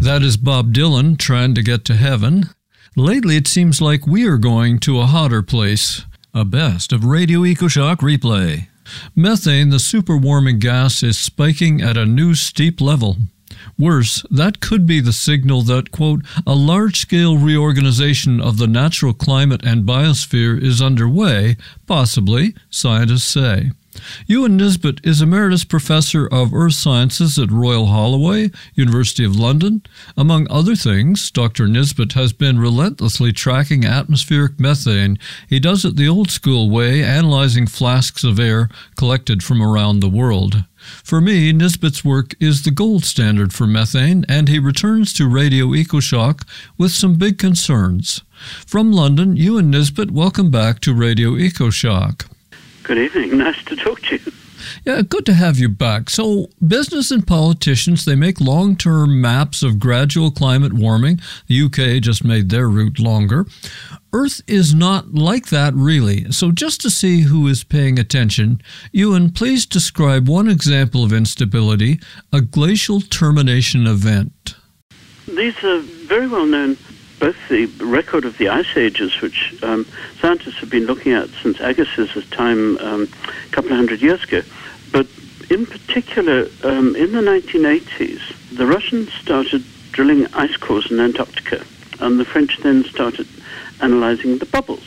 That is Bob Dylan trying to get to heaven. Lately, it seems like we are going to a hotter place. A best of Radio EcoShock replay. Methane, the superwarming gas, is spiking at a new steep level. Worse, that could be the signal that, quote, a large-scale reorganization of the natural climate and biosphere is underway, possibly, scientists say. Ewan Nisbet is Emeritus Professor of Earth Sciences at Royal Holloway, University of London. Among other things, Dr. Nisbet has been relentlessly tracking atmospheric methane. He does it the old-school way, analyzing flasks of air collected from around the world. For me, Nisbet's work is the gold standard for methane, and he returns to Radio EcoShock with some big concerns. From London, Ewan Nisbet, welcome back to Radio EcoShock. Good evening. Nice to talk to you. Yeah, good to have you back. So, business and politicians, they make long-term maps of gradual climate warming. The UK just made their route longer. Earth is not like that, really. So, just to see who is paying attention, Ewan, please describe one example of instability, a glacial termination event. These are very well known. Both the record of the ice ages, which scientists have been looking at since Agassiz's time a couple of hundred years ago, but in particular, in the 1980s, the Russians started drilling ice cores in Antarctica, and the French then started analyzing the bubbles.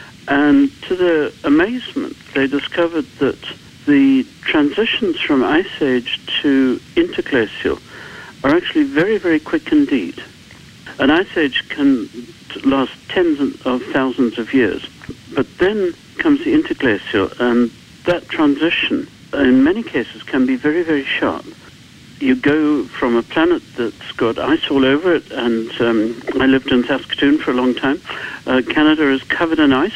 And to their amazement, they discovered that the transitions from ice age to interglacial are actually very, very quick indeed. An ice age can last tens of thousands of years, but then comes the interglacial, and that transition, in many cases, can be very, very sharp. You go from a planet that's got ice all over it, and I lived in Saskatoon for a long time. Canada is covered in ice,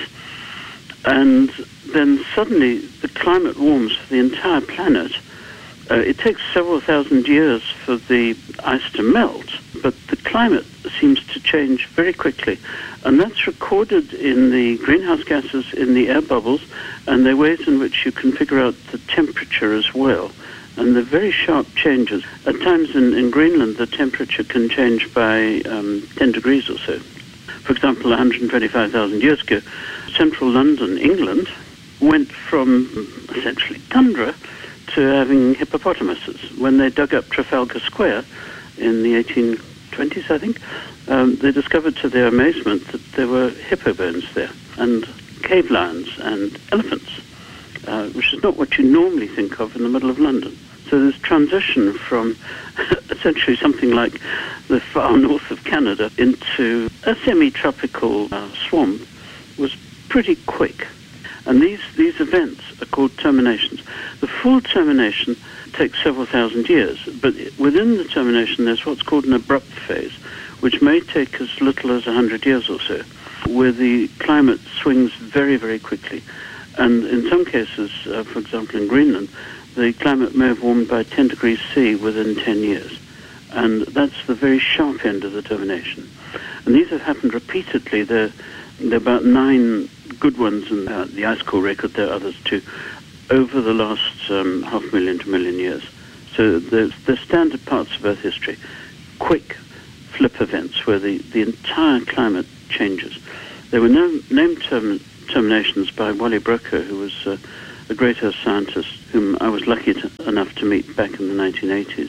and then suddenly the climate warms for the entire planet. It takes several thousand years for the ice to melt, but the climate seems to change very quickly. And that's recorded in the greenhouse gases in the air bubbles, and there are ways in which you can figure out the temperature as well. And they're very sharp changes. At times in Greenland, the temperature can change by 10 degrees or so. For example, 125,000 years ago, central London, England, went from essentially tundra to having hippopotamuses. When they dug up Trafalgar Square in the 1820s, I think, they discovered to their amazement that there were hippo bones there, and cave lions and elephants, which is not what you normally think of in the middle of London. So this transition from essentially something like the far north of Canada into a semi-tropical swamp was pretty quick. And these events are called terminations. The full termination takes several thousand years, but within the termination there's what's called an abrupt phase, which may take as little as 100 years or so, where the climate swings very, very quickly. And in some cases, for example in Greenland, the climate may have warmed by 10 degrees C within 10 years. And that's the very sharp end of the termination. And these have happened repeatedly. There are about 9 good ones in the ice core record. There are others too, over the last 500,000 to 1 million years. So there's standard parts of Earth history, quick flip events where the entire climate changes. There were named terminations by Wally Broecker, who was a great Earth scientist whom I was lucky enough to meet back in the 1980s.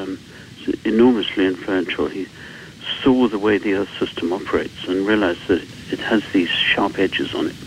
Enormously influential. He saw the way the Earth system operates and realized that it has these sharp edges on it.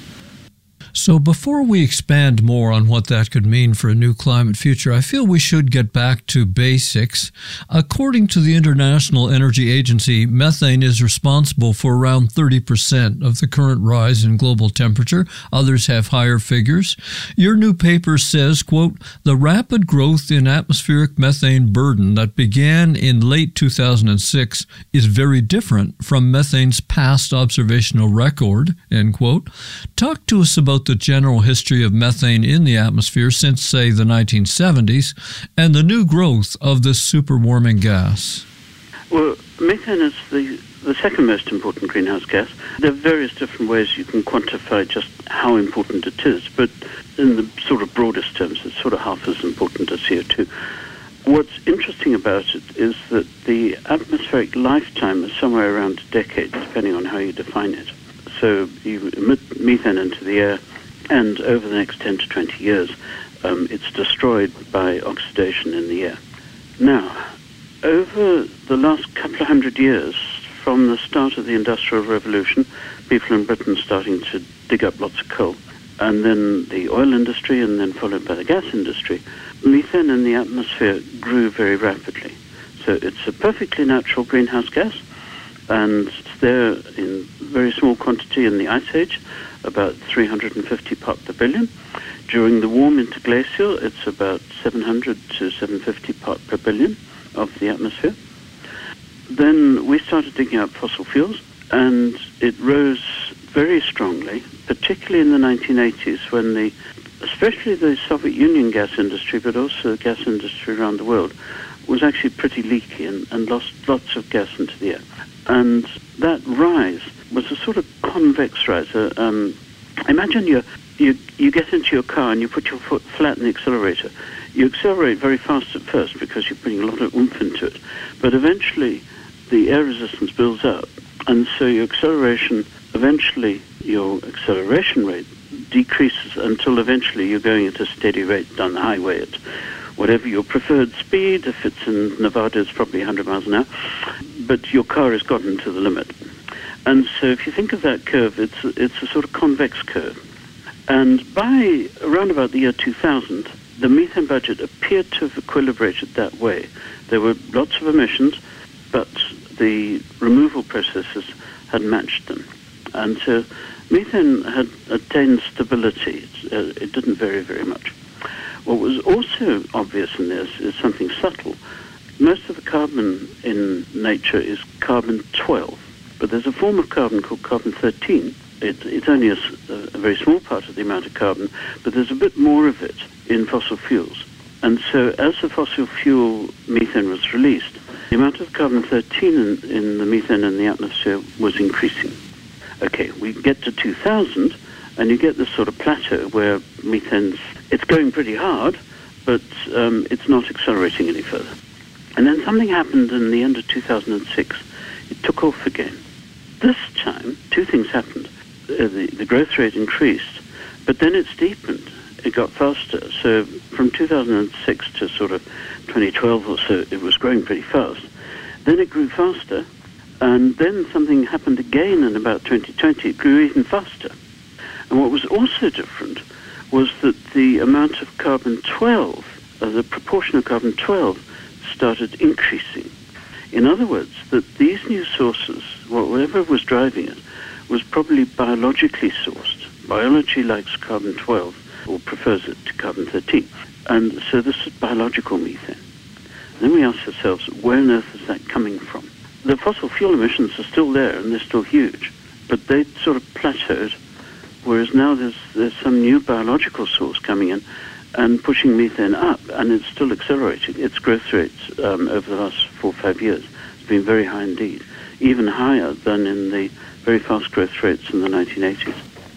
So before we expand more on what that could mean for a new climate future, I feel we should get back to basics. According to the International Energy Agency, methane is responsible for around 30% of the current rise in global temperature. Others have higher figures. Your new paper says, quote, the rapid growth in atmospheric methane burden that began in late 2006 is very different from methane's past observational record, end quote. Talk to us about the general history of methane in the atmosphere since, say, the 1970s, and the new growth of this superwarming gas. Well, methane is the second most important greenhouse gas. There are various different ways you can quantify just how important it is, but in the sort of broadest terms, it's sort of half as important as CO2. What's interesting about it is that the atmospheric lifetime is somewhere around a decade, depending on how you define it. So you emit methane into the air, and over the next 10 to 20 years, it's destroyed by oxidation in the air. Now, over the last couple of hundred years, from the start of the Industrial Revolution, people in Britain starting to dig up lots of coal, and then the oil industry, and then followed by the gas industry, methane in the atmosphere grew very rapidly. So it's a perfectly natural greenhouse gas, and it's there in very small quantity in the Ice Age, about 350 part per billion. During the warm interglacial, it's about 700 to 750 part per billion of the atmosphere. Then we started digging up fossil fuels, and it rose very strongly, particularly in the 1980s when especially the Soviet Union gas industry, but also the gas industry around the world, was actually pretty leaky and lost lots of gas into the air. And that rise was a sort of convex rise. Imagine you get into your car and you put your foot flat in the accelerator. You accelerate very fast at first because you're putting a lot of oomph into it. But eventually the air resistance builds up, and so your acceleration rate decreases until eventually you're going at a steady rate down the highway at whatever your preferred speed. If it's in Nevada, it's probably 100 miles an hour. But your car has gotten to the limit. And so if you think of that curve, it's a sort of convex curve. And by around about the year 2000, the methane budget appeared to have equilibrated that way. There were lots of emissions, but the removal processes had matched them. And so methane had attained stability. It didn't vary very much. What was also obvious in this is something subtle. Most of the carbon in nature is carbon-12, but there's a form of carbon called carbon-13. It's only a very small part of the amount of carbon, but there's a bit more of it in fossil fuels. And so as the fossil fuel methane was released, the amount of carbon-13 in the methane in the atmosphere was increasing. Okay, we get to 2000, and you get this sort of plateau where it's going pretty hard, but it's not accelerating any further. And then something happened in the end of 2006. It took off again. This time, two things happened. The growth rate increased, but then it steepened. It got faster. So from 2006 to sort of 2012 or so, it was growing pretty fast. Then it grew faster, and then something happened again in about 2020. It grew even faster. And what was also different was that the amount of carbon-12, the proportion of carbon-12, started increasing. In other words, that these new sources, whatever was driving it, was probably biologically sourced. Biology likes carbon-12, or prefers it to carbon-13. And so this is biological methane. And then we ask ourselves, where on earth is that coming from? The fossil fuel emissions are still there, and they're still huge, but they sort of plateaued, whereas now there's some new biological source coming in and pushing methane up, and it's still accelerating. Its growth rates over the last 4 or 5 years has been very high indeed, even higher than in the very fast growth rates in the 1980s.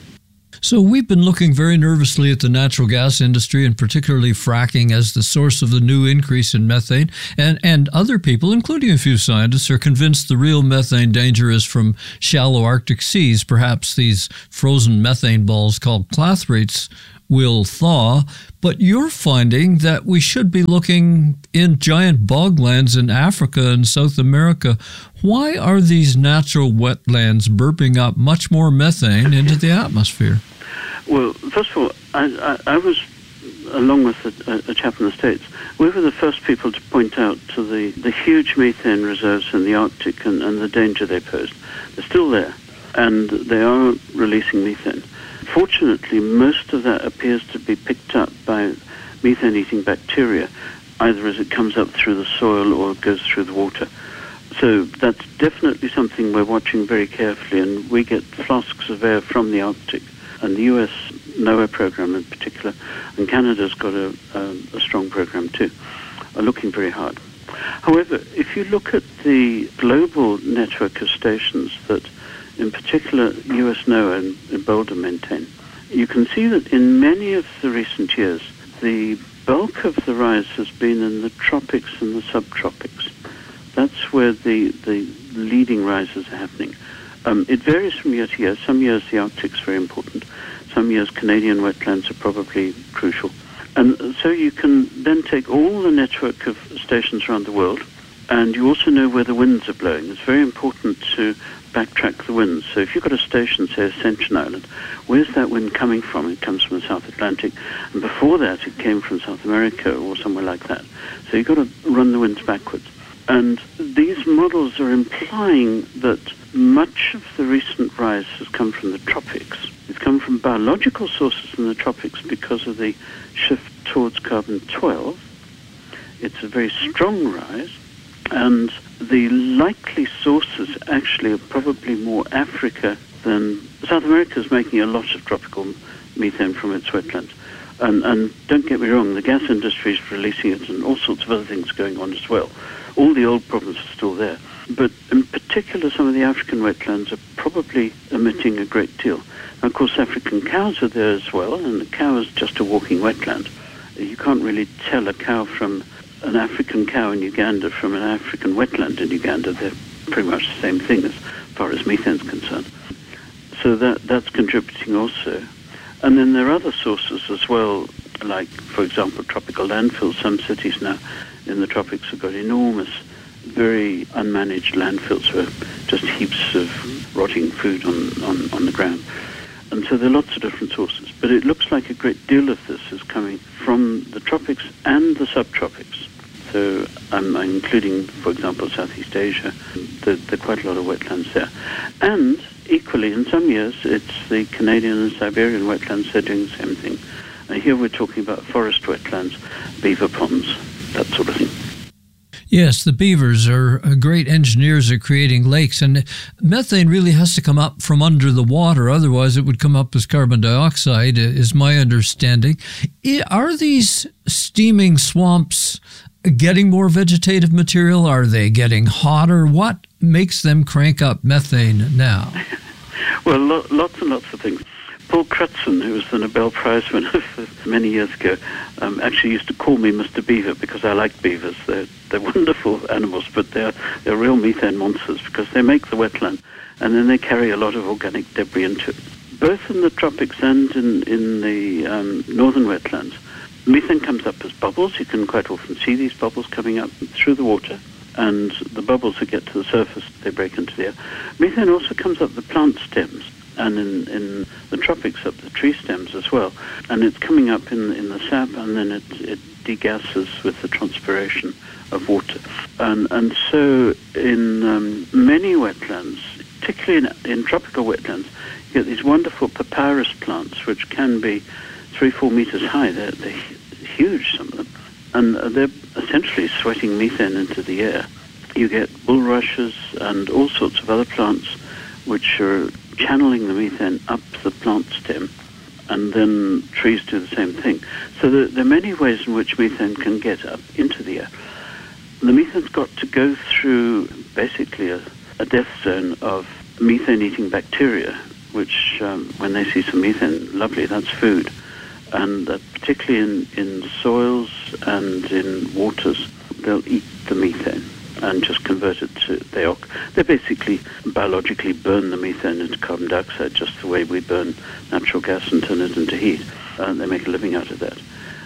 So we've been looking very nervously at the natural gas industry, and particularly fracking, as the source of the new increase in methane. And other people, including a few scientists, are convinced the real methane danger is from shallow Arctic seas. Perhaps these frozen methane balls called clathrates will thaw. But you're finding that we should be looking in giant boglands in Africa and South America. Why are these natural wetlands burping up much more methane into the atmosphere? Well, first of all, I was, along with a chap in the States, we were the first people to point out to the huge methane reserves in the Arctic and the danger they posed. They're still there, and they are releasing methane. Fortunately, most of that appears to be picked up by methane-eating bacteria, either as it comes up through the soil or goes through the water. So that's definitely something we're watching very carefully, and we get flasks of air from the Arctic, and the US NOAA program in particular, and Canada's got a strong program too, are looking very hard. However, if you look at the global network of stations that in particular US NOAA in Boulder maintain, you can see that in many of the recent years, the bulk of the rise has been in the tropics and the subtropics. That's where the leading rises are happening. It varies from year to year. Some years the Arctic's very important. Some years Canadian wetlands are probably crucial. And so you can then take all the network of stations around the world, and you also know where the winds are blowing. It's very important to backtrack the winds. So if you've got a station, say Ascension Island, where's that wind coming from? It comes from the South Atlantic. And before that, it came from South America or somewhere like that. So you've got to run the winds backwards. And these models are implying that much of the recent rise has come from the tropics. It's come from biological sources in the tropics because of the shift towards carbon-12. It's a very strong rise, and the likely sources actually are probably more Africa than... South America is making a lot of tropical methane from its wetlands. And don't get me wrong, the gas industry is releasing it and all sorts of other things going on as well. All the old problems are still there. But in particular, some of the African wetlands are probably emitting a great deal. Now, of course, African cows are there as well, and the cow is just a walking wetland. You can't really tell a cow from an African cow in Uganda from an African wetland in Uganda. They're pretty much the same thing as far as methane is concerned. So that's contributing also. And then there are other sources as well, like, for example, tropical landfills. Some cities now in the tropics have got enormous, very unmanaged landfills where just heaps of rotting food on the ground. And so there are lots of different sources. But it looks like a great deal of this is coming from the tropics and the subtropics. So I'm including, for example, Southeast Asia. There are quite a lot of wetlands there. And equally, in some years, it's the Canadian and Siberian wetlands. They're doing the same thing. Here we're talking about forest wetlands, beaver ponds, that sort of thing. Yes, the beavers are great engineers at creating lakes, and methane really has to come up from under the water. Otherwise, it would come up as carbon dioxide, is my understanding. Are these steaming swamps getting more vegetative material? Are they getting hotter? What makes them crank up methane now? Well, lots and lots of things. Paul Crutzen, who was the Nobel Prize winner many years ago, actually used to call me Mr. Beaver because I like beavers. They're wonderful animals, but they're real methane monsters because they make the wetland and then they carry a lot of organic debris into it. Both in the tropics and in the northern wetlands, methane comes up as bubbles. You can quite often see these bubbles coming up through the water, and the bubbles that get to the surface, they break into the air. Methane also comes up the plant stems, and in the tropics up the tree stems as well. And it's coming up in the sap, and then it degasses with the transpiration of water. And so in many wetlands, particularly in tropical wetlands, you get these wonderful papyrus plants, which can be 3-4 meters high. They're huge, some of them. And they're essentially sweating methane into the air. You get bulrushes and all sorts of other plants which are channeling the methane up the plant stem, and then trees do the same thing. So there are many ways in which methane can get up into the air. The methane's got to go through basically a death zone of methane-eating bacteria, which when they see some methane, lovely, that's food. And particularly in soils and in waters, they'll eat the methane and just convert it to... They basically biologically burn the methane into carbon dioxide, just the way we burn natural gas and turn it into heat. They make a living out of that.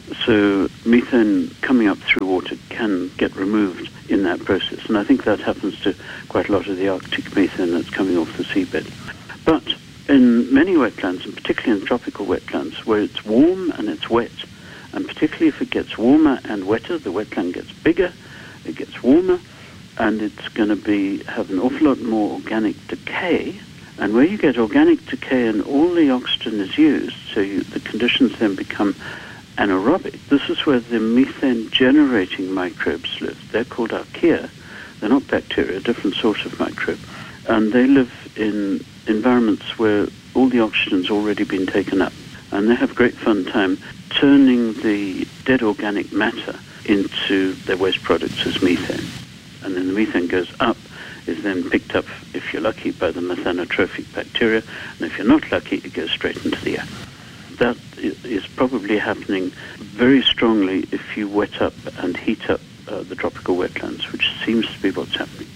So methane coming up through water can get removed in that process. And I think that happens to quite a lot of the Arctic methane that's coming off the seabed. But in many wetlands, and particularly in tropical wetlands, where it's warm and it's wet, and particularly if it gets warmer and wetter, the wetland gets bigger, it gets warmer, and it's going to have an awful lot more organic decay. And where you get organic decay and all the oxygen is used, so the conditions then become anaerobic. This is where the methane-generating microbes live. They're called archaea. They're not bacteria, a different sort of microbe. And they live in environments where all the oxygen's already been taken up. And they have great fun time turning the dead organic matter into their waste products as methane. And then the methane goes up, is then picked up, if you're lucky, by the methanotrophic bacteria. And if you're not lucky, it goes straight into the air. That is probably happening very strongly if you wet up and heat up the tropical wetlands, which seems to be what's happening.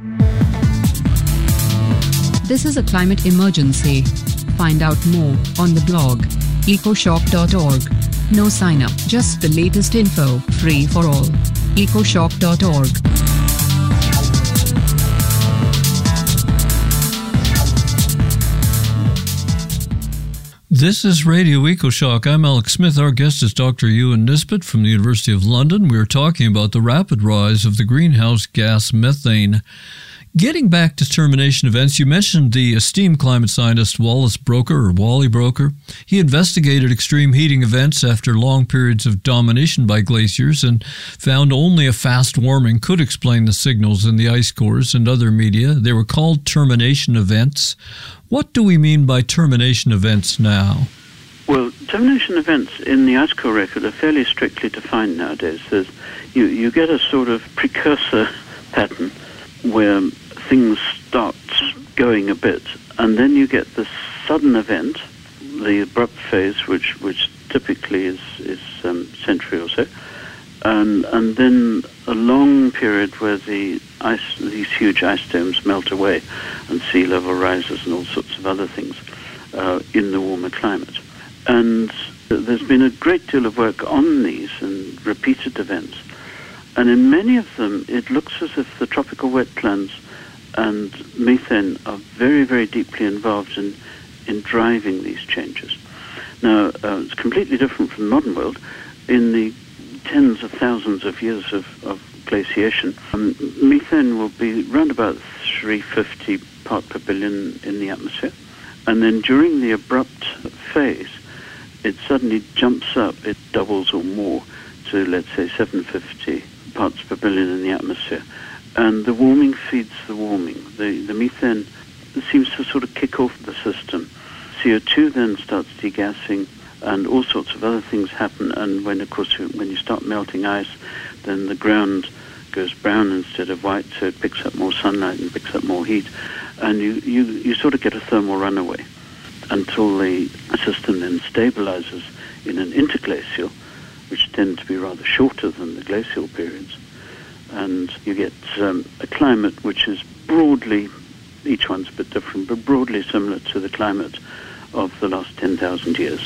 This is a climate emergency. Find out more on the blog ecoshock.org. No sign up, just the latest info, free for all. ecoshock.org. This is Radio EcoShock. I'm Alex Smith. Our guest is Dr. Ewan Nisbet from the University of London. We're talking about the rapid rise of the greenhouse gas methane. Getting back to termination events, you mentioned the esteemed climate scientist Wally Broecker. He investigated extreme heating events after long periods of domination by glaciers and found only a fast warming could explain the signals in the ice cores and other media. They were called termination events. What do we mean by termination events now? Well, termination events in the ice core record are fairly strictly defined nowadays. You get a sort of precursor pattern where things start going a bit, and then you get the sudden event, the abrupt phase, which typically is century or so, and then a long period where these huge ice domes melt away, and sea level rises, and all sorts of other things in the warmer climate. And there's been a great deal of work on these and repeated events. And in many of them, it looks as if the tropical wetlands and methane are very, very deeply involved in driving these changes. Now, it's completely different from the modern world. In the tens of thousands of years of glaciation, methane will be around about 350 part per billion in the atmosphere. And then during the abrupt phase, it suddenly jumps up, it doubles or more to, let's say, 750 parts per billion in the atmosphere. And the warming feeds the warming. The methane seems to sort of kick off the system. CO2 then starts degassing, and all sorts of other things happen. And when you start melting ice, then the ground goes brown instead of white, so it picks up more sunlight and picks up more heat. And you sort of get a thermal runaway until the system then stabilizes in an interglacial, which tend to be rather shorter than the glacial periods. And you get a climate which is broadly, each one's a bit different, but broadly similar to the climate of the last 10,000 years.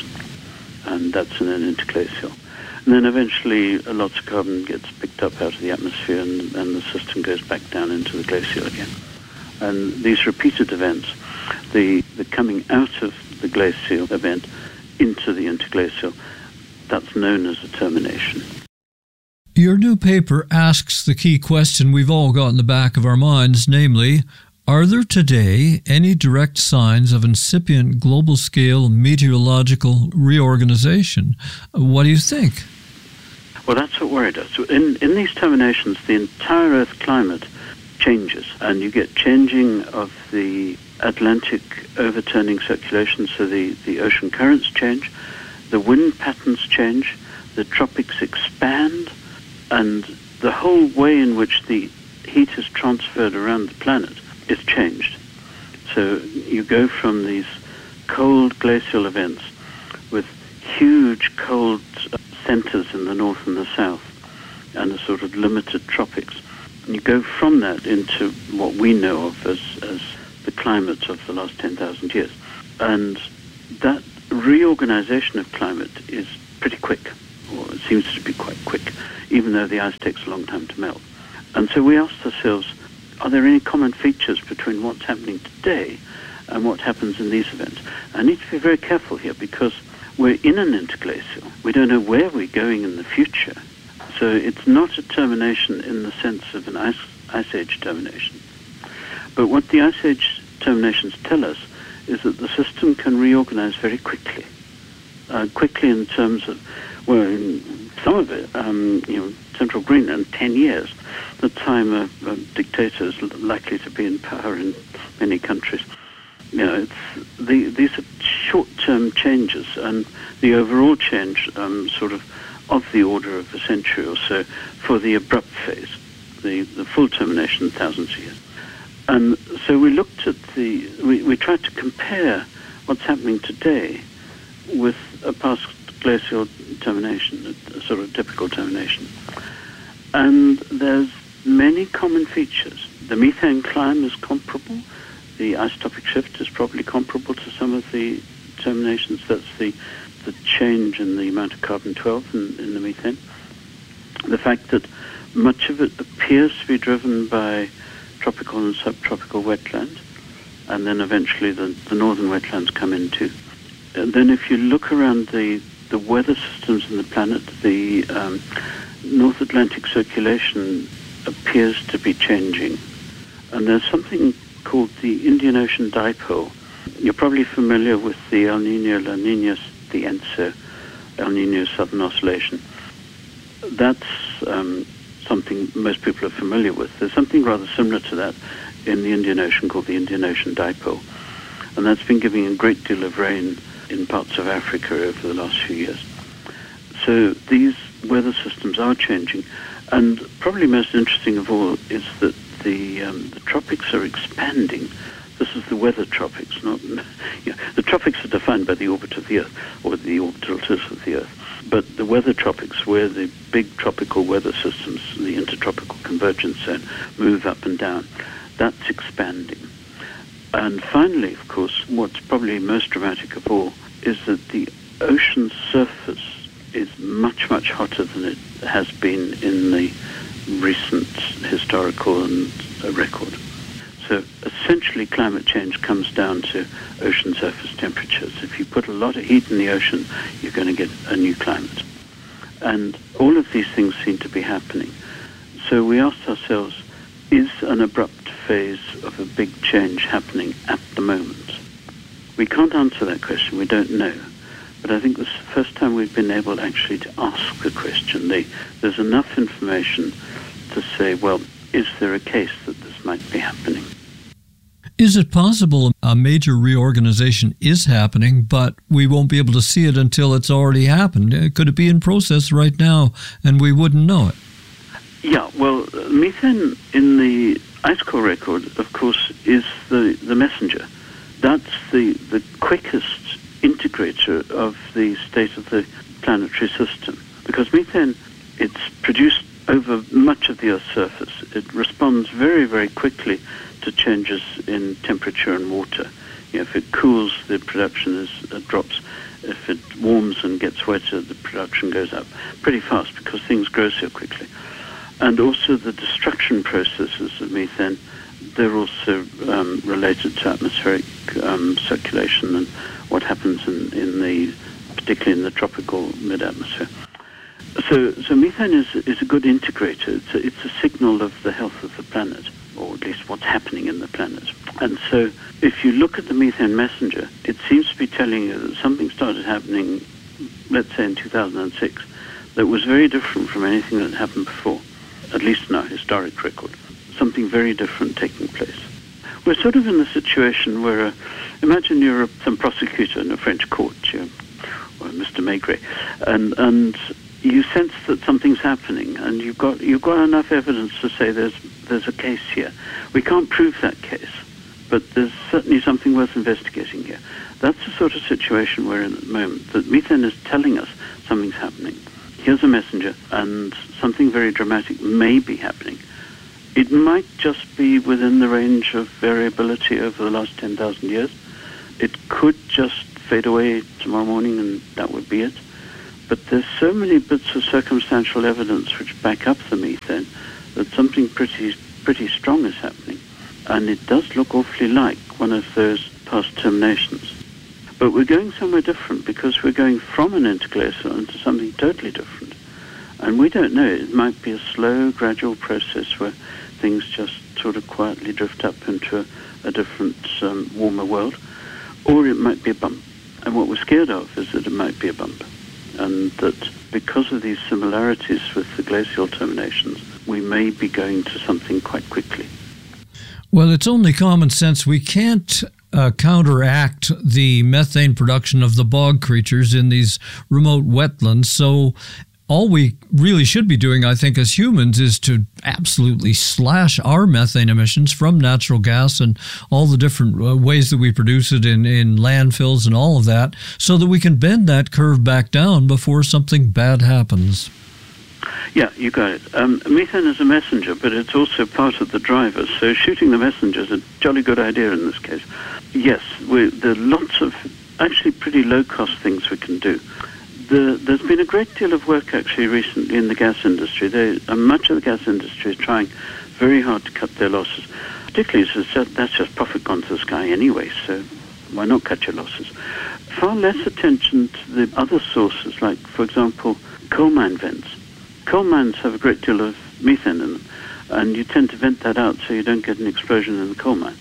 And that's in an interglacial. And then eventually lots of carbon gets picked up out of the atmosphere, and the system goes back down into the glacial again. And these repeated events, the coming out of the glacial event into the interglacial, that's known as a termination. Your new paper asks the key question we've all got in the back of our minds, namely, are there today any direct signs of incipient global-scale meteorological reorganization? What do you think? Well, that's what worried us. In these terminations, the entire Earth climate changes, and you get changing of the Atlantic overturning circulation, so the ocean currents change, the wind patterns change, the tropics expand, and the whole way in which the heat is transferred around the planet is changed. So you go from these cold glacial events with huge cold centers in the north and the south and a sort of limited tropics. And you go from that into what we know of as the climate of the last 10,000 years. And that reorganization of climate is pretty quick, or it seems to be quite quick, even though the ice takes a long time to melt. And so we asked ourselves, are there any common features between what's happening today and what happens in these events? I need to be very careful here because we're in an interglacial. We don't know where we're going in the future. So it's not a termination in the sense of an ice age termination. But what the ice age terminations tell us is that the system can reorganize very quickly. Quickly in terms of, well, in some of it, Central Greenland, 10 years, the time a dictator is likely to be in power in many countries. These are short-term changes, and the overall change sort of the order of a century or so for the abrupt phase, the full termination, thousands of years. And so we looked at we tried to compare what's happening today with a past glacial termination, a sort of typical termination. And there's many common features. The methane climb is comparable. The isotopic shift is probably comparable to some of the terminations. That's the change in the amount of carbon-12 in the methane. The fact that much of it appears to be driven by tropical and subtropical wetland, and then eventually the northern wetlands come in too. And then if you look around the weather systems in the planet, the North Atlantic circulation appears to be changing. And there's something called the Indian Ocean Dipole. You're probably familiar with the El Niño, La Niña, the ENSO, El Niño Southern Oscillation. That's something most people are familiar with. There's something rather similar to that in the Indian Ocean called the Indian Ocean Dipole. And that's been giving a great deal of rain in parts of Africa over the last few years. So these weather systems are changing. And probably most interesting of all is that the tropics are expanding. This is the weather tropics, not the tropics are defined by the orbit of the Earth, or the orbital tilt of the Earth. But the weather tropics, where the big tropical weather systems, the intertropical convergence zone, move up and down, that's expanding. And finally, of course, what's probably most dramatic of all is that the ocean surface is much, much hotter than it has been in the recent historical record. So essentially climate change comes down to ocean surface temperatures. If you put a lot of heat in the ocean, you're going to get a new climate. And all of these things seem to be happening. So we asked ourselves, is an abrupt phase of a big change happening at the moment? We can't answer that question, we don't know. But I think this is the first time we've been able actually to ask the question. There's enough information to say, well, is there a case that this might be happening? Is it possible a major reorganization is happening, but we won't be able to see it until it's already happened? Could it be in process right now and we wouldn't know it? Yeah, well, methane in the ice core record, of course, is the messenger. That's the quickest integrator of the state of the planetary system. Because methane, it's produced over much of the Earth's surface. It responds very, very quickly to changes in temperature and water. If it cools, the production drops. If it warms and gets wetter, the production goes up pretty fast because things grow so quickly. And also the destruction processes of methane, they're also related to atmospheric circulation and what happens particularly in the tropical mid-atmosphere. So methane is a good integrator. It's a signal of the health of the planet, or at least what's happening in the planet. And so if you look at the methane messenger, it seems to be telling you that something started happening, let's say in 2006, that was very different from anything that happened before, at least in our historic record. Something very different taking place. We're sort of in the situation where, imagine you're some prosecutor in a French court, or Mr. Maigret, and you sense that something's happening, and you've got enough evidence to say there's a case here. We can't prove that case, but there's certainly something worth investigating here. That's the sort of situation we're in at the moment, that methane is telling us something's happening. Here's a messenger, and something very dramatic may be happening. It might just be within the range of variability over the last 10,000 years. It could just fade away tomorrow morning, and that would be it. But there's so many bits of circumstantial evidence which back up the methane that something pretty strong is happening. And it does look awfully like one of those past terminations. But we're going somewhere different because we're going from an interglacial into something totally different. And we don't know. It might be a slow, gradual process where things just sort of quietly drift up into a different, warmer world. Or it might be a bump. And what we're scared of is that it might be a bump. And that because of these similarities with the glacial terminations, we may be going to something quite quickly. Well, it's only common sense. We can't counteract the methane production of the bog creatures in these remote wetlands. So all we really should be doing, I think, as humans is to absolutely slash our methane emissions from natural gas and all the different ways that we produce it in landfills and all of that, so that we can bend that curve back down before something bad happens. Yeah, you got it. Methane is a messenger, but it's also part of the driver. So shooting the messenger is a jolly good idea in this case. Yes, there are lots of actually pretty low-cost things we can do. There's been a great deal of work actually recently in the gas industry. Much of the gas industry is trying very hard to cut their losses, particularly as that's just profit gone to the sky anyway, so why not cut your losses? Far less attention to the other sources, like, for example, coal mine vents. Coal mines have a great deal of methane in them, and you tend to vent that out so you don't get an explosion in the coal mine.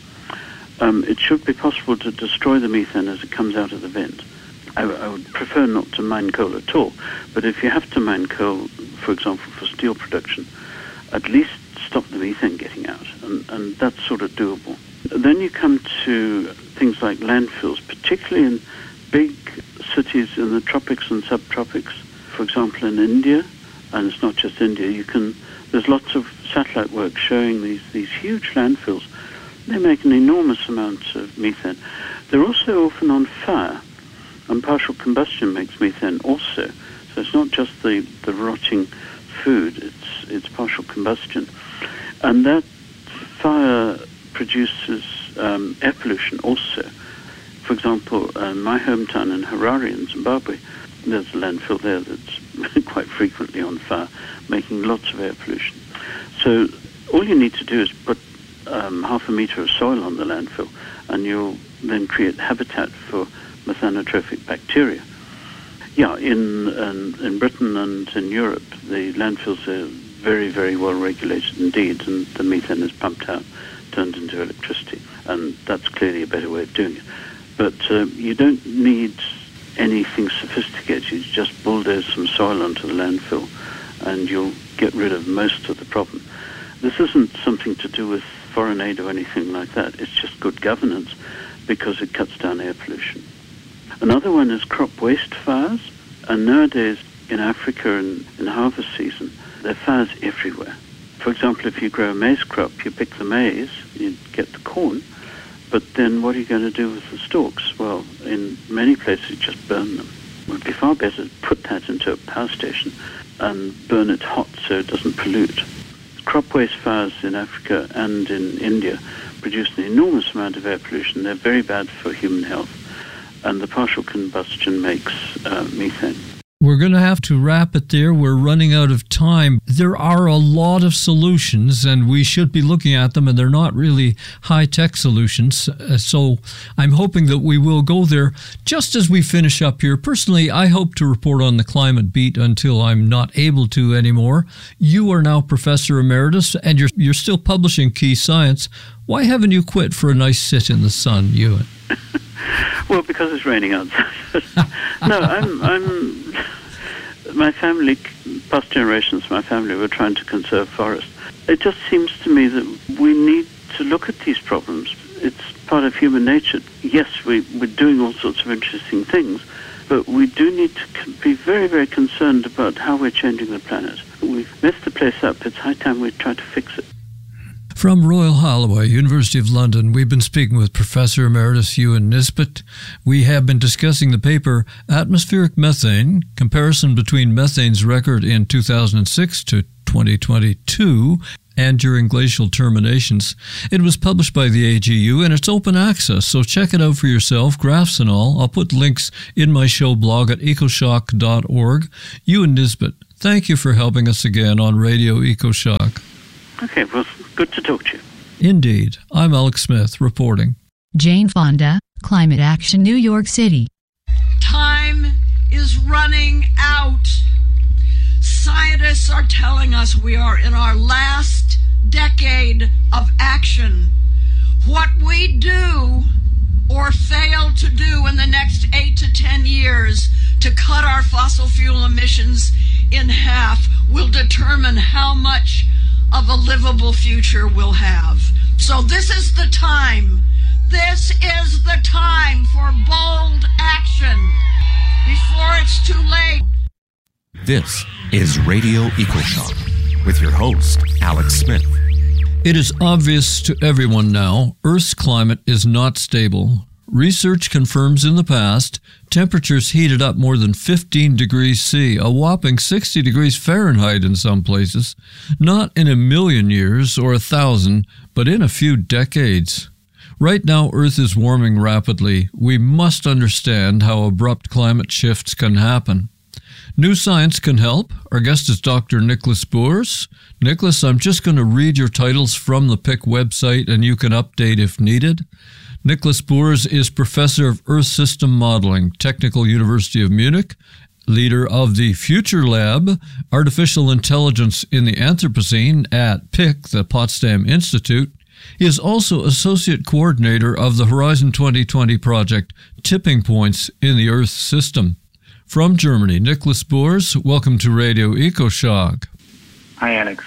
It should be possible to destroy the methane as it comes out of the vent. I would prefer not to mine coal at all, but if you have to mine coal, for example, for steel production, at least stop the methane getting out, and that's sort of doable. Then you come to things like landfills, particularly in big cities in the tropics and subtropics. For example, in India, and it's not just India, there's lots of satellite work showing these huge landfills. They make an enormous amount of methane. They're also often on fire, and partial combustion makes methane also. So it's not just the rotting food, it's partial combustion. And that fire produces air pollution also. For example, my hometown in Harare in Zimbabwe, there's a landfill there that's quite frequently on fire, making lots of air pollution. So all you need to do is put half a meter of soil on the landfill, and you'll then create habitat for methanotrophic bacteria. Yeah, in Britain and in Europe, the landfills are very, very well regulated indeed, and the methane is pumped out, turned into electricity, and that's clearly a better way of doing it. But you don't need anything sophisticated. You just bulldoze some soil onto the landfill, and you'll get rid of most of the problem. This isn't something to do with foreign aid or anything like that. It's just good governance because it cuts down air pollution. Another one is crop waste fires, and nowadays in Africa and in harvest season, there are fires everywhere. For example, if you grow a maize crop, you pick the maize, you get the corn, but then what are you going to do with the stalks? Well, in many places, you just burn them. It would be far better to put that into a power station and burn it hot so it doesn't pollute. Crop waste fires in Africa and in India produce an enormous amount of air pollution. They're very bad for human health, and the partial combustion makes methane. We're going to have to wrap it there. We're running out of time. There are a lot of solutions, and we should be looking at them, and they're not really high-tech solutions. So I'm hoping that we will go there. Just as we finish up here, personally, I hope to report on the Climate Beat until I'm not able to anymore. You are now Professor Emeritus, and you're still publishing Key Science. Why haven't you quit for a nice sit in the sun, Ewan? Well, because it's raining outside. No, I'm my family, past generations, my family were trying to conserve forests. It just seems to me that we need to look at these problems. It's part of human nature. Yes, we're doing all sorts of interesting things, but we do need to be very, very concerned about how we're changing the planet. We've messed the place up. It's high time we try to fix it. From Royal Holloway, University of London, we've been speaking with Professor Emeritus Ewan Nisbet. We have been discussing the paper Atmospheric Methane, Comparison Between Methane's Record in 2006 to 2022 and During Glacial Terminations. It was published by the AGU, and it's open access, so check it out for yourself, graphs and all. I'll put links in my show blog at ecoshock.org. Ewan Nisbet, thank you for helping us again on Radio EcoShock. Okay, well, good to talk to you. Indeed. I'm Alex Smith, reporting. Jane Fonda, Climate Action, New York City. Time is running out. Scientists are telling us we are in our last decade of action. What we do or fail to do in the next 8 to 10 years to cut our fossil fuel emissions in half will determine how much of a livable future we'll have. So this is the time. This is the time for bold action before it's too late. This is Radio EcoShock with your host, Alex Smith. It is obvious to everyone now, Earth's climate is not stable. Research confirms in the past, temperatures heated up more than 15 degrees C, a whopping 60 degrees Fahrenheit in some places, not in a million years or 1,000, but in a few decades. Right now, Earth is warming rapidly. We must understand how abrupt climate shifts can happen. New Science can help. Our guest is Dr. Nicholas Boers. Nicholas, I'm just going to read your titles from the PIC website and you can update if needed. Nicholas Boers is Professor of Earth System Modeling, Technical University of Munich, leader of the Future Lab, Artificial Intelligence in the Anthropocene at PIC, the Potsdam Institute. He is also Associate Coordinator of the Horizon 2020 project, Tipping Points in the Earth System. From Germany, Nicholas Boers, welcome to Radio EcoShock. Hi, Alex.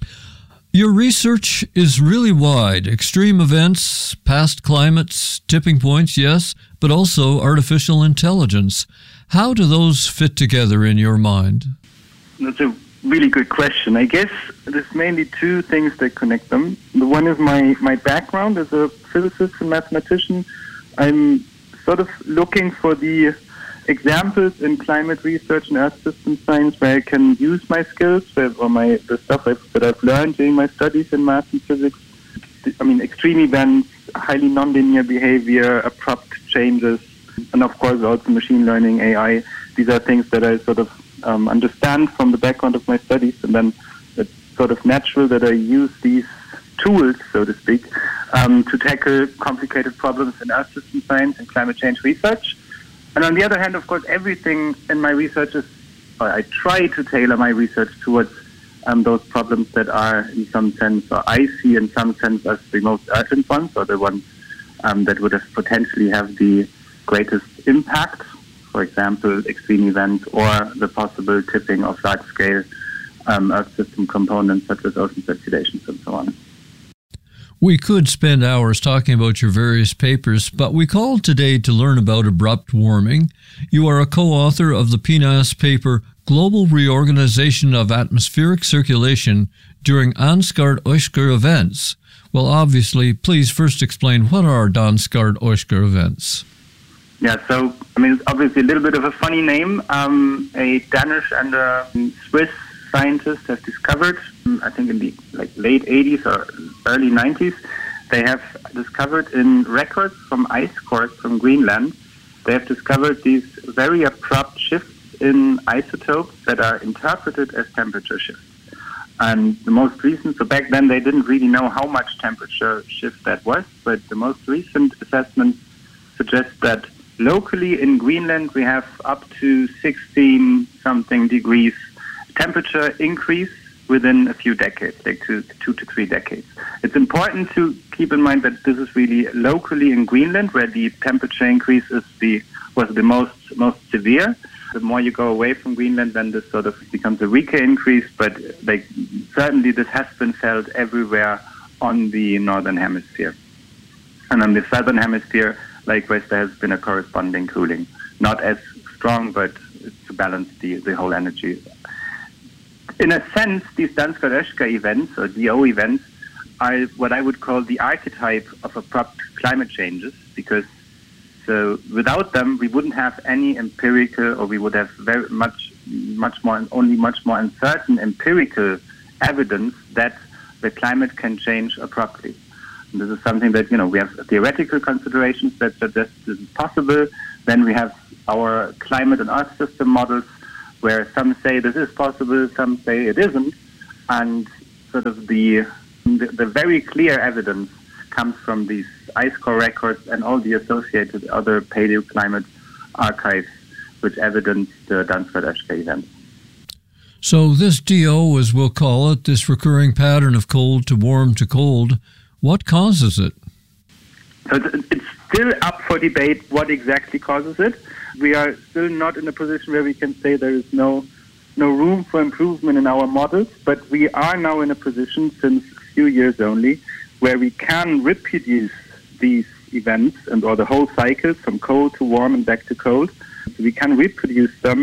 Your research is really wide. Extreme events, past climates, tipping points, yes, but also artificial intelligence. How do those fit together in your mind? That's a really good question. I guess there's mainly two things that connect them. The one is my background as a physicist and mathematician. I'm sort of looking for the examples in climate research and earth system science where I can use my skills or the stuff that I've learned during my studies in math and physics. I mean, extreme events, highly nonlinear behavior, abrupt changes, and of course also machine learning, AI. These are things that I sort of understand from the background of my studies, and then it's sort of natural that I use these tools, so to speak, to tackle complicated problems in earth system science and climate change research. And on the other hand, of course, everything in my research I try to tailor my research towards those problems that are in some sense, or I see in some sense as the most urgent ones, or the ones that would have potentially have the greatest impact. For example, extreme events or the possible tipping of large-scale Earth system components such as ocean circulations and so on. We could spend hours talking about your various papers, but we called today to learn about abrupt warming. You are a co-author of the PNAS paper, Global Reorganization of Atmospheric Circulation During Ansgar-Oeschger Events. Well, obviously, please first explain what are Ansgar-Oeschger events. Yeah, so, I mean, it's obviously a little bit of a funny name. A Danish and a Swiss scientists have discovered, I think in the late 80s or early 90s, they have discovered in records from ice cores from Greenland, they have discovered these very abrupt shifts in isotopes that are interpreted as temperature shifts. And the most recent, so back then they didn't really know how much temperature shift that was, but the most recent assessments suggest that locally in Greenland we have up to 16-something degrees temperature increase within a few decades, like 2 to 3 decades. It's important to keep in mind that this is really locally in Greenland, where the temperature increase was the most severe. The more you go away from Greenland, then this sort of becomes a weaker increase, but certainly this has been felt everywhere on the northern hemisphere. And on the southern hemisphere, likewise, there has been a corresponding cooling. Not as strong, but to balance the whole energy. In a sense, these Ansgar-Oeschger events, or DO events, are what I would call the archetype of abrupt climate changes, because so without them, we wouldn't have any empirical, or we would have much more uncertain empirical evidence that the climate can change abruptly. And this is something that, we have theoretical considerations that suggest this is possible. Then we have our climate and Earth system models, where some say this is possible, some say it isn't, and sort of the very clear evidence comes from these ice core records and all the associated other paleoclimate archives which evidence the Ansgar-Oeschger events. So this DO, as we'll call it, this recurring pattern of cold to warm to cold, what causes it? So it's still up for debate what exactly causes it. We are still not in a position where we can say there is no room for improvement in our models, but we are now in a position since a few years only where we can reproduce these events or the whole cycle from cold to warm and back to cold. So we can reproduce them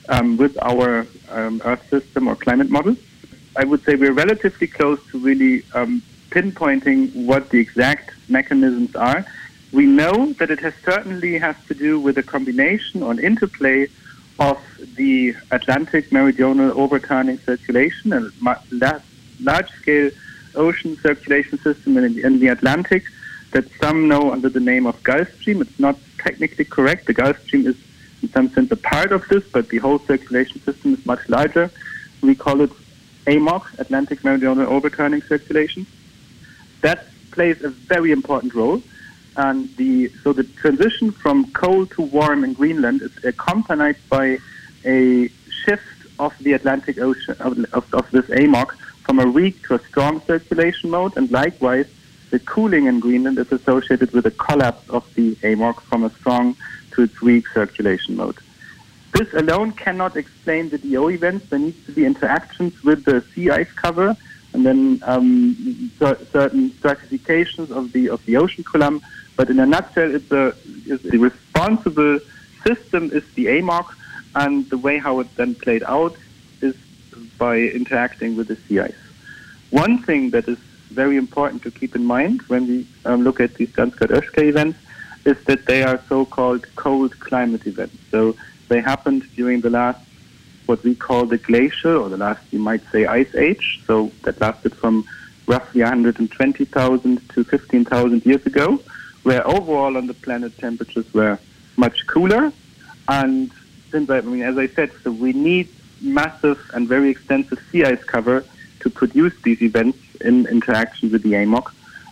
with our Earth system or climate model. I would say we're relatively close to really pinpointing what the exact mechanisms are. We know that it certainly has to do with a combination or an interplay of the Atlantic meridional overturning circulation and large-scale ocean circulation system in the Atlantic that some know under the name of Gulf Stream. It's not technically correct. The Gulf Stream is in some sense a part of this, but the whole circulation system is much larger. We call it AMOC, Atlantic Meridional Overturning Circulation. That plays a very important role. And so the transition from cold to warm in Greenland is accompanied by a shift of the Atlantic Ocean, of this AMOC, from a weak to a strong circulation mode. And likewise, the cooling in Greenland is associated with a collapse of the AMOC from a strong to its weak circulation mode. This alone cannot explain the DO events. There needs to be interactions with the sea ice cover, and then certain stratifications of the ocean column. But in a nutshell, the responsible system is the AMOC, and the way how it then played out is by interacting with the sea ice. One thing that is very important to keep in mind when we look at these Dansgaard-Oeschger events is that they are so-called cold climate events. So they happened during the last, what we call the glacial, or the last, you might say, ice age. So that lasted from roughly 120,000 to 15,000 years ago, where overall on the planet temperatures were much cooler. And since, as I said, so we need massive and very extensive sea ice cover to produce these events in interaction with the AMOC.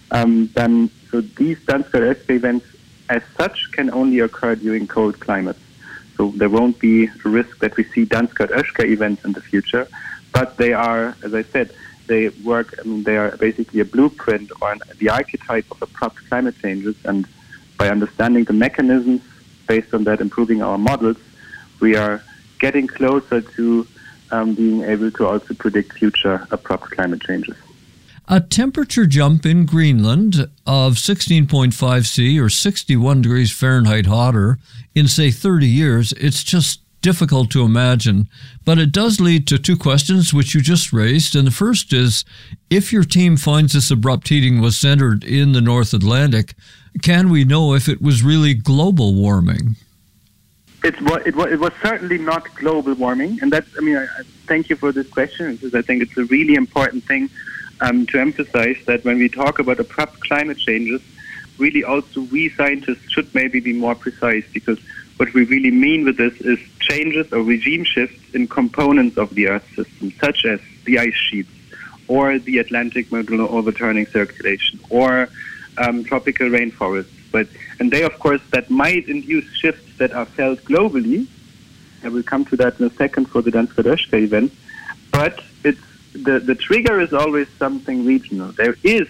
So these Dansgaard-Oeschger events as such can only occur during cold climates. So there won't be a risk that we see Dansgaard-Oeschger events in the future, but they are, as I said, they are basically a blueprint or the archetype of abrupt climate changes, and by understanding the mechanisms based on that, improving our models, we are getting closer to being able to also predict future abrupt climate changes. A temperature jump in Greenland of 16.5 C or 61 degrees Fahrenheit hotter in, say, 30 years, it's just difficult to imagine. But it does lead to two questions which you just raised. And the first is, if your team finds this abrupt heating was centered in the North Atlantic, can we know if it was really global warming? It was certainly not global warming. And that's, I thank you for this question, because I think it's a really important thing to emphasize that when we talk about abrupt climate changes, really also we scientists should maybe be more precise, because what we really mean with this is changes or regime shifts in components of the Earth system, such as the ice sheets or the Atlantic meridional overturning circulation or tropical rainforests. And they, of course, that might induce shifts that are felt globally. I will come to that in a second for the Dansgaard-Oeschger event. But the trigger is always something regional. There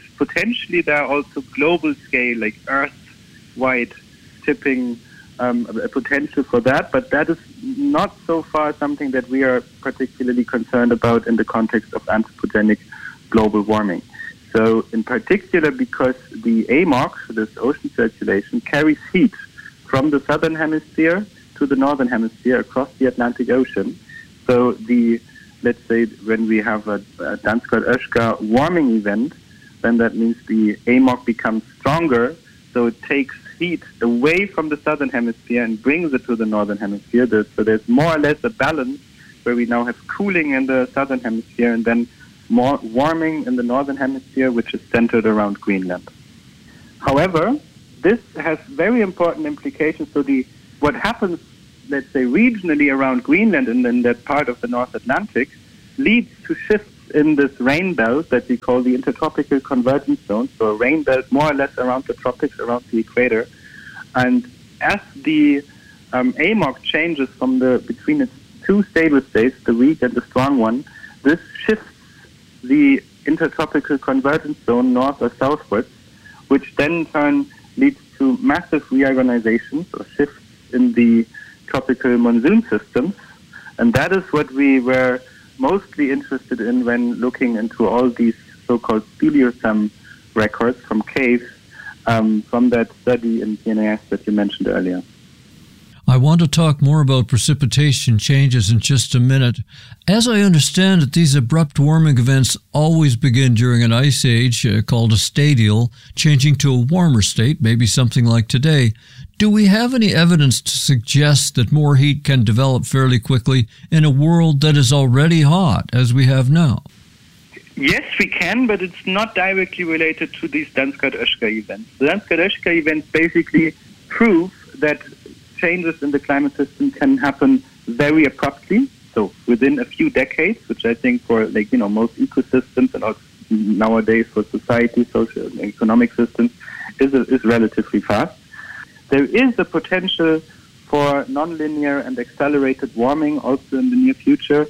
are also global scale, like Earth-wide tipping a potential for that, but that is not so far something that we are particularly concerned about in the context of anthropogenic global warming. So in particular, because the AMOC, this ocean circulation, carries heat from the southern hemisphere to the northern hemisphere across the Atlantic Ocean. So let's say when we have a Dansgaard-Oeschger warming event, then that means the AMOC becomes stronger, so it takes heat away from the southern hemisphere and brings it to the northern hemisphere. So there's more or less a balance where we now have cooling in the southern hemisphere and then more warming in the northern hemisphere, which is centered around Greenland. However, this has very important implications. So what happens, let's say, regionally around Greenland and in that part of the North Atlantic leads to shifts in this rain belt that we call the intertropical convergence zone. So a rain belt more or less around the tropics, around the equator. And as the AMOC changes between its two stable states, the weak and the strong one, this shifts the intertropical convergence zone north or southwards, which then in turn leads to massive reorganizations or shifts in the tropical monsoon systems. And that is what we were mostly interested in when looking into all these so-called speleothem records from caves from that study in PNAS that you mentioned earlier. I I want to talk more about precipitation changes in just a minute. As I understand it, these abrupt warming events always begin during an ice age called a stadial, changing to a warmer state, maybe something like today. Do we have any evidence to suggest that more heat can develop fairly quickly in a world that is already hot, as we have now? Yes, we can, but it's not directly related to these Dansgaard-Oeschger events. The Dansgaard-Oeschger events basically prove that changes in the climate system can happen very abruptly, so within a few decades, which I think for most ecosystems and also nowadays for society, social and economic systems is relatively fast. There is a potential for nonlinear and accelerated warming also in the near future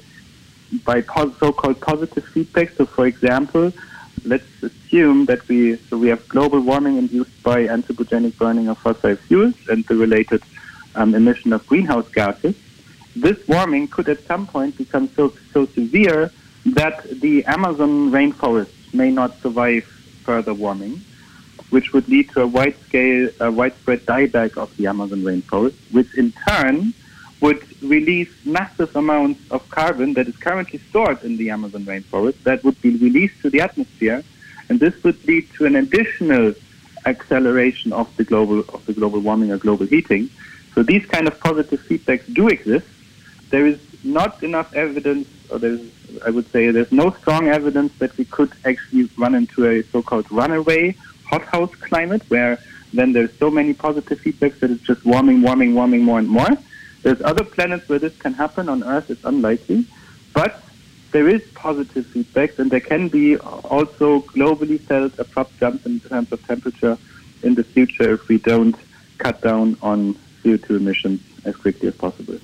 by so-called positive feedback. So, for example, let's assume that we have global warming induced by anthropogenic burning of fossil fuels and the related emission of greenhouse gases. This warming could at some point become so severe that the Amazon rainforest may not survive further warming, which would lead to a widespread dieback of the Amazon rainforest, which in turn would release massive amounts of carbon that is currently stored in the Amazon rainforest that would be released to the atmosphere, and this would lead to an additional acceleration of the global warming or global heating. So these kind of positive feedbacks do exist. There is not enough evidence, or there's no strong evidence that we could actually run into a so-called runaway hothouse climate, where then there's so many positive feedbacks that it's just warming more and more. There's other planets where this can happen. On Earth, it's unlikely. But there is positive feedbacks, and there can be also globally felt abrupt jumps in terms of temperature in the future if we don't cut down on CO2 emissions as quickly as possible.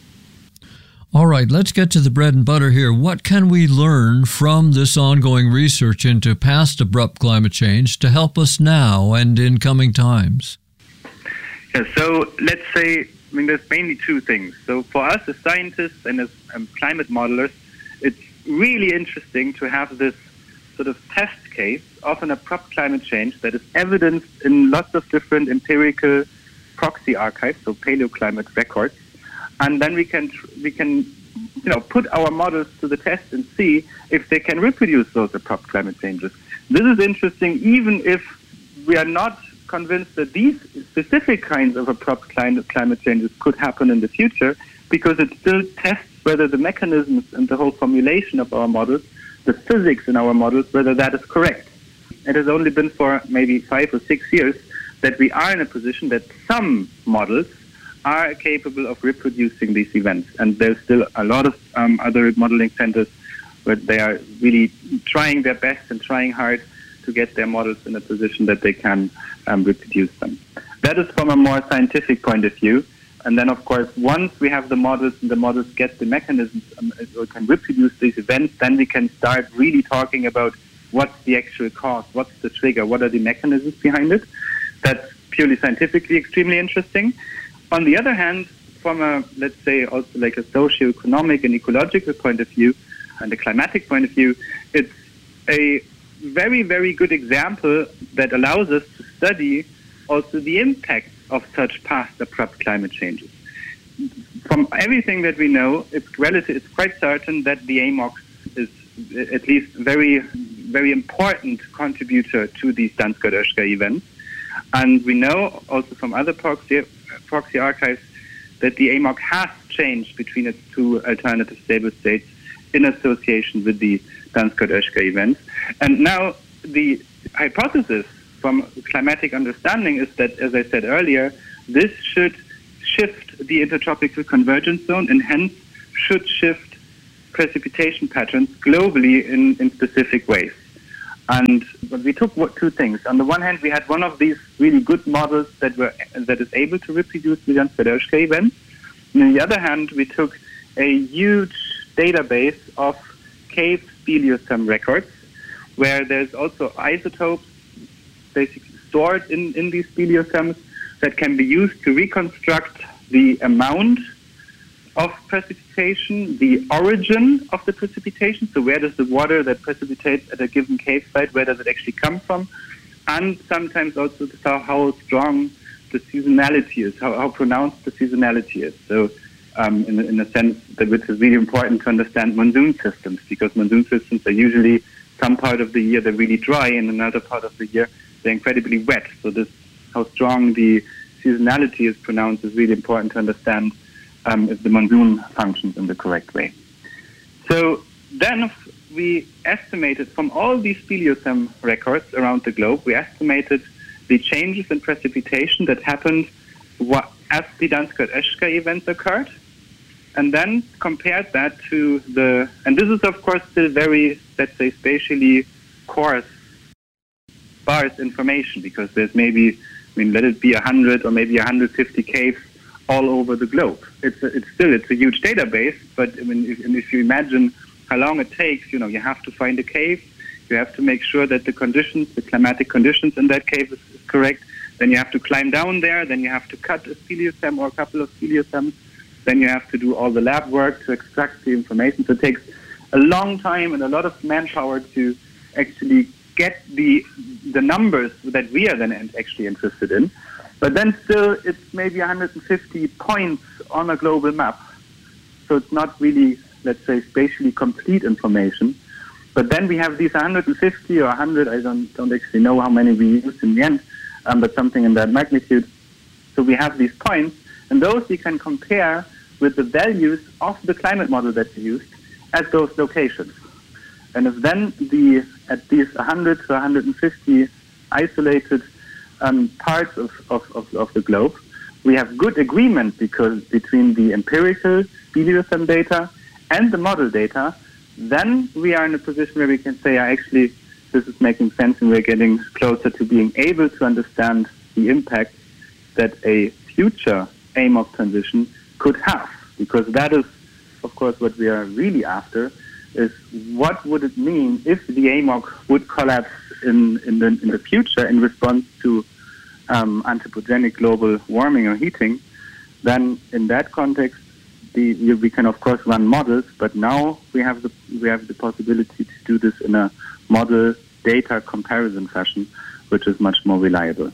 All right, let's get to the bread and butter here. What can we learn from this ongoing research into past abrupt climate change to help us now and in coming times? Yeah, so let's say, there's mainly two things. So for us as scientists and as climate modelers, it's really interesting to have this sort of test case of an abrupt climate change that is evidenced in lots of different empirical proxy archives, so paleoclimate records. And then we can put our models to the test and see if they can reproduce those abrupt climate changes. This is interesting even if we are not convinced that these specific kinds of abrupt climate changes could happen in the future, because it still tests whether the mechanisms and the whole formulation of our models, the physics in our models, whether that is correct. It has only been for maybe 5 or 6 years that we are in a position that some models are capable of reproducing these events. And there's still a lot of other modeling centers where they are really trying their best and trying hard to get their models in a position that they can reproduce them. That is from a more scientific point of view. And then, of course, once we have the models and the models get the mechanisms or can reproduce these events, then we can start really talking about what's the actual cause, what's the trigger, what are the mechanisms behind it. That's purely scientifically extremely interesting. On the other hand, from a, let's say, also like a socio-economic and ecological point of view and a climatic point of view, it's a very, very good example that allows us to study also the impact of such past abrupt climate changes. From everything that we know, it's quite certain that the AMOX is at least very, very important contributor to these Dansgaard-Oeschger events. And we know also from other proxy archives that the AMOC has changed between its two alternative stable states in association with the Dansgaard-Oeschger events. And now the hypothesis from climatic understanding is that, as I said earlier, this should shift the intertropical convergence zone and hence should shift precipitation patterns globally in specific ways. And we took two things. On the one hand, we had one of these really good models that is able to reproduce the Dansgaard-Oeschger events. And on the other hand, we took a huge database of cave speleothem records, where there's also isotopes basically stored in these speleothems that can be used to reconstruct the amount of precipitation, the origin of the precipitation, so where does the water that precipitates at a given cave site, where does it actually come from, and sometimes also how strong the seasonality is, how pronounced the seasonality is. So in a sense that which is really important to understand monsoon systems, because monsoon systems are usually some part of the year they're really dry and another part of the year they're incredibly wet. So this, how strong the seasonality is pronounced, is really important to understand if the monsoon functions in the correct way. So then we estimated from all these Speleothem records around the globe, we estimated the changes in precipitation that happened as the Danskard-Oeschger events occurred, and then compared that to and this is of course still very, let's say, spatially coarse, sparse information, because there's maybe, let it be 100 or maybe 150 caves all over the globe. It's a huge database, but if you imagine how long it takes, you have to find a cave, you have to make sure that the climatic conditions in that cave is correct, then you have to climb down there, then you have to cut a Speleothem or a couple of Speleothems, then you have to do all the lab work to extract the information. So it takes a long time and a lot of manpower to actually get the numbers that we are then actually interested in. But then still, it's maybe 150 points on a global map. So it's not really, let's say, spatially complete information. But then we have these 150 or 100, I don't actually know how many we used in the end, but something in that magnitude. So we have these points, and those we can compare with the values of the climate model that we used at those locations. And if then at these 100 to 150 isolated parts of the globe, we have good agreement between the empirical Speleothem data and the model data, then we are in a position where we can say, actually, this is making sense, and we're getting closer to being able to understand the impact that a future AMOC transition could have. Because that is, of course, what we are really after, is what would it mean if the AMOC would collapse in the future in response to anthropogenic global warming or heating. Then in that context, we can of course run models, but now we have the possibility to do this in a model data comparison fashion, which is much more reliable.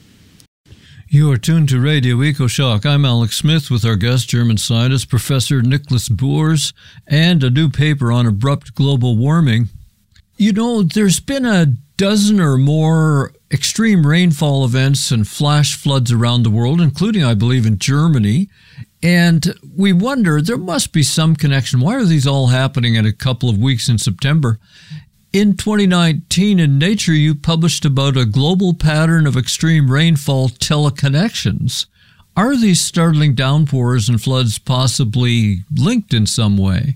You are tuned to Radio EcoShock. I'm Alex Smith with our guest, German scientist Professor Nicholas Boers, and a new paper on abrupt global warming. There's been a dozen or more extreme rainfall events and flash floods around the world, including, I believe, in Germany. And we wonder, there must be some connection. Why are these all happening in a couple of weeks in September? In 2019, in Nature, you published about a global pattern of extreme rainfall teleconnections. Are these startling downpours and floods possibly linked in some way?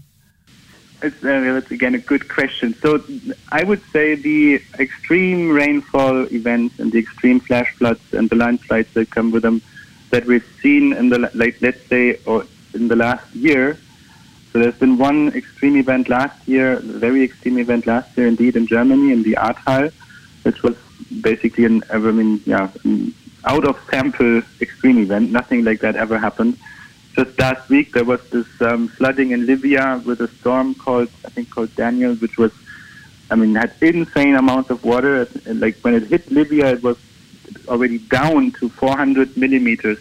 That's again a good question. So I would say the extreme rainfall events and the extreme flash floods and the landslides that come with them that we've seen in the last year. So there's been one extreme event last year, a very extreme event last year indeed in Germany, in the Ahrtal, which was basically an out-of-sample extreme event. Nothing like that ever happened. Just last week there was this flooding in Libya with a storm called Daniel, which was, had insane amounts of water. Like when it hit Libya, it was already down to 400 millimeters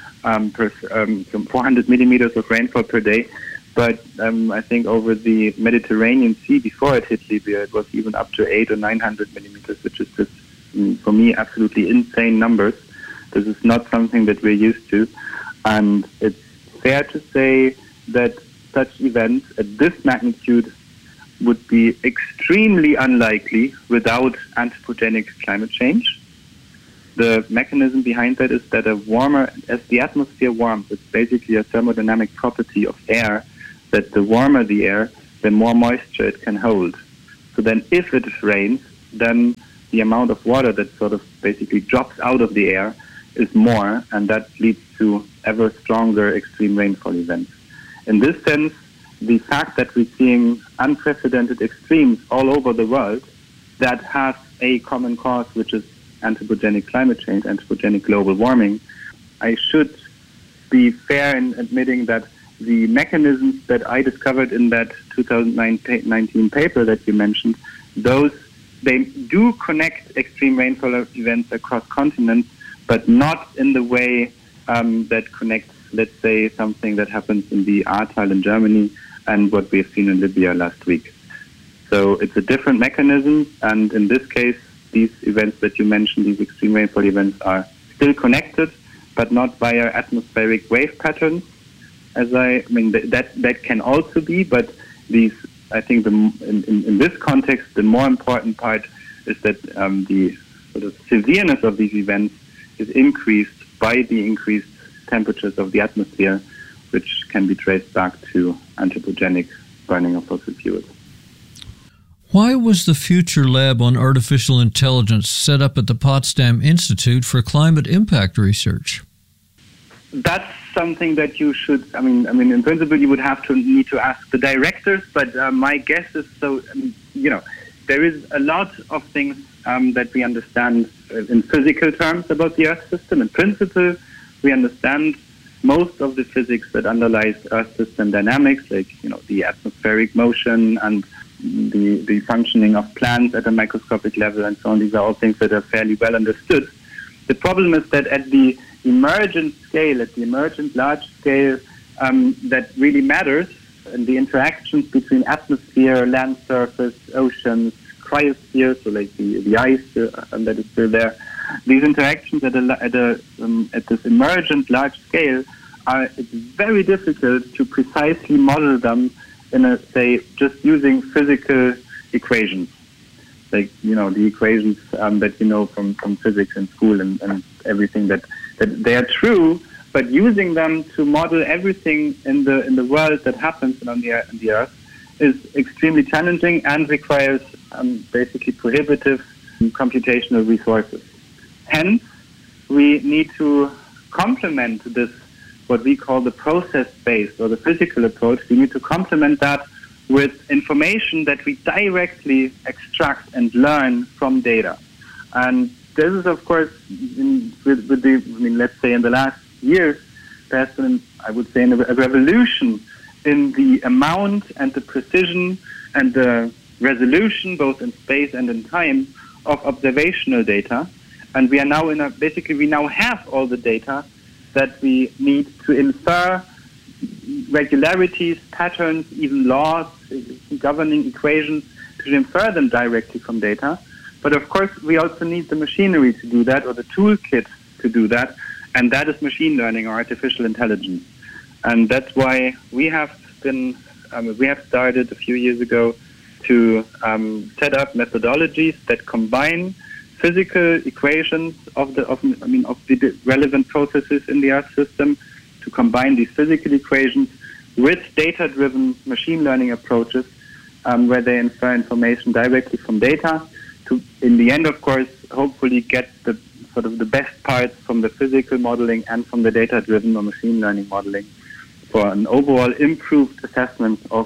400 millimeters of rainfall per day. But I think over the Mediterranean Sea, before it hit Libya, it was even up to 800 or 900 millimeters, which is just, for me, absolutely insane numbers. This is not something that we're used to. And it's fair to say that such events at this magnitude would be extremely unlikely without anthropogenic climate change. The mechanism behind that is that as the atmosphere warms, it's basically a thermodynamic property of air, that the warmer the air, the more moisture it can hold. So then if it rains, then the amount of water that sort of basically drops out of the air is more, and that leads to ever stronger extreme rainfall events. In this sense, the fact that we're seeing unprecedented extremes all over the world, that has a common cause, which is anthropogenic climate change, anthropogenic global warming. I should be fair in admitting that the mechanisms that I discovered in that 2019 paper that you mentioned, they do connect extreme rainfall events across continents, but not in the way that connects, let's say, something that happens in the Ahrtal in Germany and what we've seen in Libya last week. So it's a different mechanism, and in this case, these events that you mentioned, these extreme rainfall events, are still connected, but not via atmospheric wave patterns. That can also be, but these, I think, in this context, the more important part is that the sort of severeness of these events is increased by the increased temperatures of the atmosphere, which can be traced back to anthropogenic burning of fossil fuels. Why was the Future Lab on Artificial Intelligence set up at the Potsdam Institute for Climate Impact Research? That's something that you should, in principle, you would need to ask the directors, but my guess is there is a lot of things that we understand in physical terms about the Earth system. In principle, we understand most of the physics that underlies Earth system dynamics, like, the atmospheric motion and the functioning of plants at a microscopic level and so on. These are all things that are fairly well understood. The problem is that at the emergent scale, at the emergent large scale, that really matters, and the interactions between atmosphere, land surface, oceans, cryosphere, so like the ice that is still there, these interactions at this emergent large scale it's very difficult to precisely model them just using physical equations, like, the equations that from physics in school and everything, that they are true, but using them to model everything in the world that happens on the Earth is extremely challenging and requires basically prohibitive computational resources. Hence, we need to complement this, what we call the process-based or the physical approach. We need to complement that with information that we directly extract and learn from data. And this is, of course, let's say in the last years, there's been, I would say, a revolution in the amount and the precision and the resolution, both in space and in time, of observational data. And we are now we now have all the data that we need to infer regularities, patterns, even laws, governing equations, to infer them directly from data. But of course, we also need the machinery to do that, or the toolkit to do that, and that is machine learning or artificial intelligence. And that's why we have started a few years ago to set up methodologies that combine physical equations of the relevant processes in the Earth system, to combine these physical equations with data-driven machine learning approaches, where they infer information directly from data, to, in the end, of course, hopefully get the best parts from the physical modeling and from the data-driven or machine learning modeling for an overall improved assessment of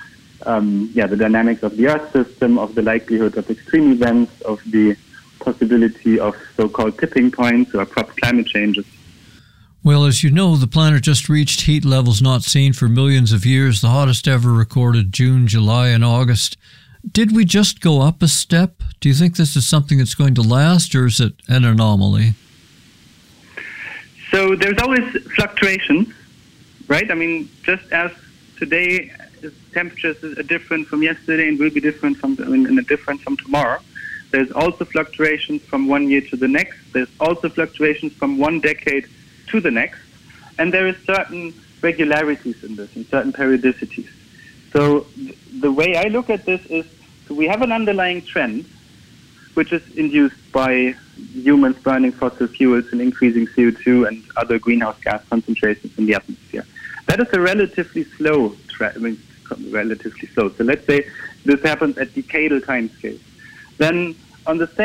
the dynamics of the Earth system, of the likelihood of extreme events, of the possibility of so-called tipping points or abrupt climate changes. Well, as you know, the planet just reached heat levels not seen for millions of years, the hottest ever recorded June, July, and August. Did we just go up a step? Do you think this is something that's going to last, or is it an anomaly? So there's always fluctuations, right? Just as today temperatures are different from yesterday and will be different from tomorrow, there's also fluctuations from one year to the next. There's also fluctuations from one decade to the next. And there is certain regularities in this and certain periodicities. So the way I look at this is, we have an underlying trend, which is induced by humans burning fossil fuels and increasing CO2 and other greenhouse gas concentrations in the atmosphere. That is a relatively slow trend, relatively slow. So let's say this happens at decadal timescales. Then on the same